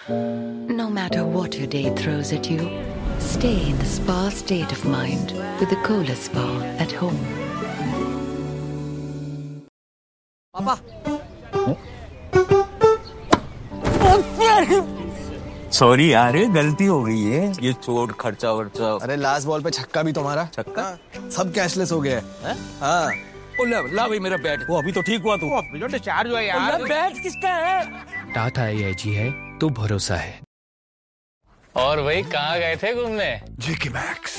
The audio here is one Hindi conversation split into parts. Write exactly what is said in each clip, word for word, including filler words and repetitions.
No matter what your day throws at you, stay in the spa state of mind with the Kohler Spa at home. पापा। सॉरी यार, गलती हो गई है। ये चोट खर्चा वर्चा। अरे लास्ट बॉल पे छक्का भी तुम्हारा। छक्का? सब कैशलेस हो गया है। हाँ। ओ ला, ला भाई मेरा बैट। वो अभी तो ठीक हुआ तू। वो अभी तो डिस्चार्ज हुआ यार। बैट किसका है? टाटा एआईजी है तो भरोसा है। और भाई कहाँ गए थे घूमने? जेके मैक्स।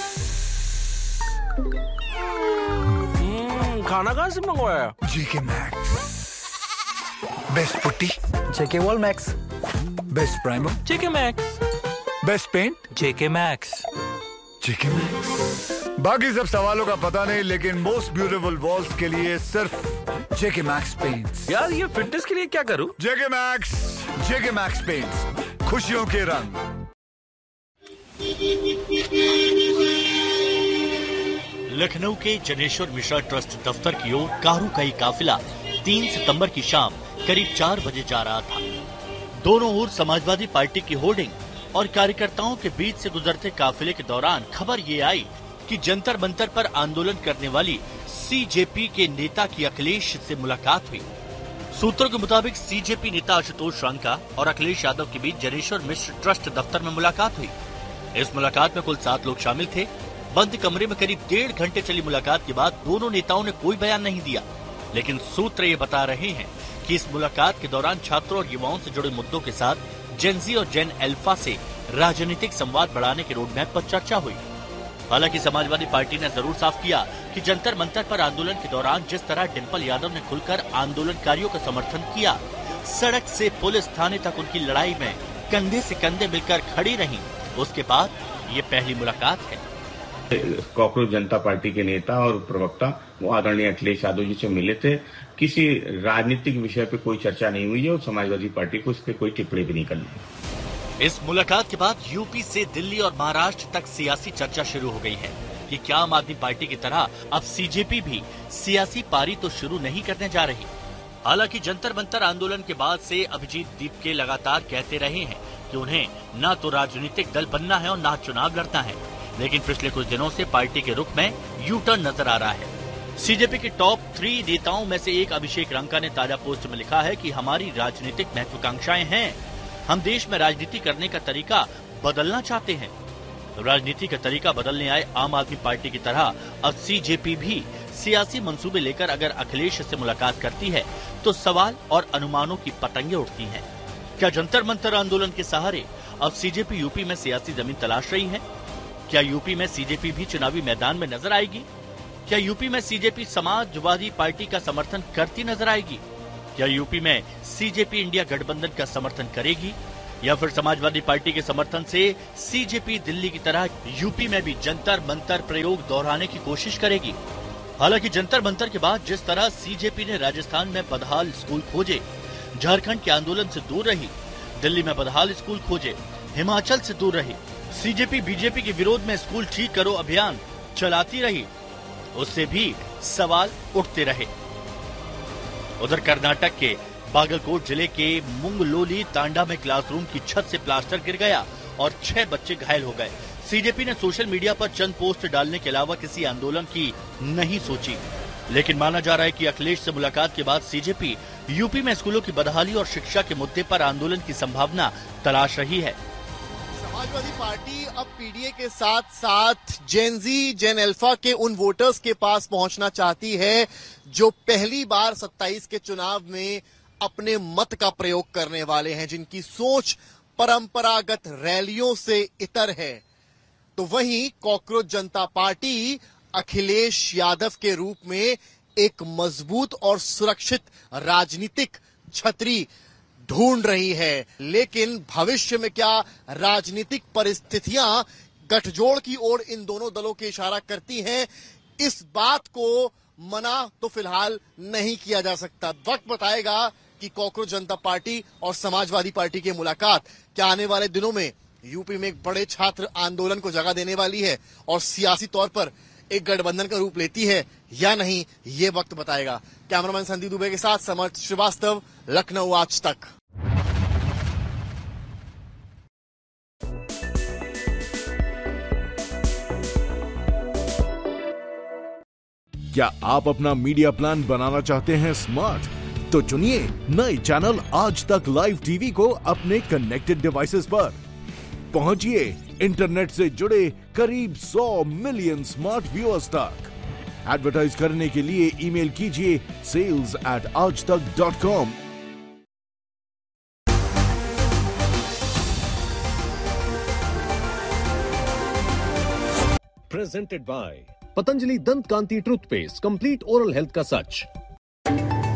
खाना कहाँ से मंगवाया? जेके मैक्स। बेस्ट पुट्टी जेके वॉल मैक्स। बेस्ट प्राइमर जेके मैक्स। बेस्ट पेंट जेके मैक्स। जेके मैक्स। बाकी सब सवालों का पता नहीं, लेकिन मोस्ट ब्यूटीफुल वॉल्स के लिए सिर्फ जेके मैक्स पेंट्स। यार ये फिटनेस के लिए क्या करूं? जेके मैक्स। जेके मैक्स पेंट्स, खुशियों के रंग। लखनऊ के जनेश्वर मिश्रा ट्रस्ट दफ्तर की ओर कारू का ही काफिला तीन सितंबर की शाम करीब चार बजे जा रहा था। दोनों ओर समाजवादी पार्टी की होर्डिंग और कार्यकर्ताओं के बीच से गुजरते काफिले के दौरान खबर ये आई कि जंतर मंतर पर आंदोलन करने वाली सीजेपी के नेता की अखिलेश से मुलाकात हुई। सूत्रों के मुताबिक सीजेपी नेता आशुतोष रंका और अखिलेश यादव के बीच जनेश्वर मिश्र ट्रस्ट दफ्तर में मुलाकात हुई। इस मुलाकात में कुल सात लोग शामिल थे। बंद कमरे में करीब डेढ़ घंटे चली मुलाकात के बाद दोनों नेताओं ने कोई बयान नहीं दिया, लेकिन सूत्र ये बता रहे हैं कि इस मुलाकात के दौरान छात्रों और युवाओं से जुड़े मुद्दों के साथ जेनजी और जेन अल्फा से राजनीतिक संवाद बढ़ाने के रोडमैप पर चर्चा हुई। हालांकि समाजवादी पार्टी ने जरूर साफ किया कि जंतर मंतर पर आंदोलन के दौरान जिस तरह डिम्पल यादव ने खुलकर आंदोलनकारियों का समर्थन किया, सड़क से पुलिस थाने तक उनकी लड़ाई में कंधे से कंधे मिलकर खड़ी रही, उसके बाद ये पहली मुलाकात है। कॉकरोच जनता पार्टी के नेता और प्रवक्ता वो आदरणीय अखिलेश यादव जी से मिले थे। किसी राजनीतिक विषय पे कोई चर्चा नहीं हुई है और समाजवादी पार्टी को इस पे कोई टिप्पणी भी नहीं करनी। इस मुलाकात के बाद यूपी से दिल्ली और महाराष्ट्र तक सियासी चर्चा शुरू हो गई है कि क्या आम आदमी पार्टी की तरह अब सीजेपी भी सियासी पारी तो शुरू नहीं करने जा रही। हालांकि जंतर मंतर आंदोलन के बाद से अभिजीत दीपके लगातार कहते रहे हैं कि उन्हें न तो राजनीतिक दल बनना है और न चुनाव लड़ना है, लेकिन पिछले कुछ दिनों से पार्टी के रुख में यू टर्न नजर आ रहा है। सीजेपी के टॉप थ्री नेताओं में से एक अभिषेक रंका ने ताजा पोस्ट में लिखा है कि हमारी राजनीतिक महत्वाकांक्षाएं हैं, हम देश में राजनीति करने का तरीका बदलना चाहते हैं। राजनीति का तरीका बदलने आए आम आदमी पार्टी की तरह अब सीजेपी भी सियासी मंसूबे लेकर अगर अखिलेश से मुलाकात करती है तो सवाल और अनुमानों की पतंगे उड़ती हैं। क्या जंतर मंतर आंदोलन के सहारे अब सीजेपी यूपी में सियासी जमीन तलाश रही है? क्या यूपी में सीजेपी भी चुनावी मैदान में नजर आएगी? क्या यूपी में सीजेपी समाजवादी पार्टी का समर्थन करती नजर आएगी? क्या यूपी में सीजेपी इंडिया गठबंधन का समर्थन करेगी, या फिर समाजवादी पार्टी के समर्थन से सीजेपी दिल्ली की तरह यूपी में भी जंतर मंतर प्रयोग दोहराने की कोशिश करेगी? हालांकि जंतर मंतर के बाद जिस तरह सीजेपी ने राजस्थान में बदहाल स्कूल खोजे, झारखंड के आंदोलन से दूर रही, दिल्ली में बदहाल स्कूल खोजे, हिमाचल से दूर रही, सीजेपी बीजेपी के विरोध में स्कूल ठीक करो अभियान चलाती रही, उससे भी सवाल उठते रहे। उधर कर्नाटक के बागलकोट जिले के मुंगलोली तांडा में क्लासरूम की छत से प्लास्टर गिर गया और छह बच्चे घायल हो गए। सीजेपी ने सोशल मीडिया पर चंद पोस्ट डालने के अलावा किसी आंदोलन की नहीं सोची, लेकिन माना जा रहा है कि अखिलेश से मुलाकात के बाद सीजेपी यूपी में स्कूलों की बदहाली और शिक्षा के मुद्दे पर आंदोलन की संभावना तलाश रही है। समाजवादी पार्टी अब पीडीए के साथ साथ जेनजी जेन अल्फा के उन वोटर्स के पास पहुंचना चाहती है जो पहली बार सत्ताईस के चुनाव में अपने मत का प्रयोग करने वाले हैं, जिनकी सोच परंपरागत रैलियों से इतर है। तो वहीं कॉकरोच जनता पार्टी अखिलेश यादव के रूप में एक मजबूत और सुरक्षित राजनीतिक छतरी ढूंढ रही है। लेकिन भविष्य में क्या राजनीतिक परिस्थितियां गठजोड़ की ओर इन दोनों दलों के इशारा करती हैं, इस बात को मना तो फिलहाल नहीं किया जा सकता। वक्त बताएगा कि कॉकरोच जनता पार्टी और समाजवादी पार्टी की मुलाकात क्या आने वाले दिनों में यूपी में एक बड़े छात्र आंदोलन को जगह देने वाली है और सियासी तौर पर एक गठबंधन का रूप लेती है या नहीं, ये वक्त बताएगा। कैमरामैन संदीप दुबे के साथ समर्थ श्रीवास्तव, लखनऊ आज तक। क्या आप अपना मीडिया प्लान बनाना चाहते हैं स्मार्ट? तो चुनिए नए चैनल आज तक लाइव टीवी को अपने कनेक्टेड डिवाइसेस पर। पहुंचिए इंटरनेट से जुड़े करीब सौ मिलियन स्मार्ट व्यूअर्स तक। एडवर्टाइज करने के लिए ईमेल कीजिए सेल्स एट आज तक dot com. Presented by Patanjali दंत कांति टूथपेस्ट, कंप्लीट ओरल हेल्थ का सच।